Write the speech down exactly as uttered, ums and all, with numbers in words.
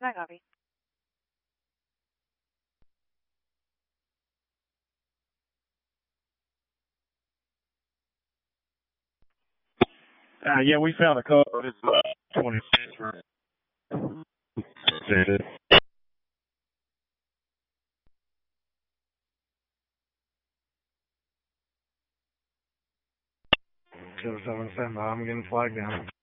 I copy. Uh, yeah, we found a couple. It's uh, twenty-six for Seven seven seven. I'm getting flagged down.